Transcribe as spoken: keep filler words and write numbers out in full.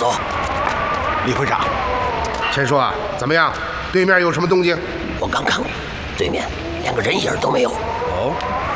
走。 李会长，先说啊，怎么样？对面有什么动静？ 我刚看过，对面连个人影都没有。 哦。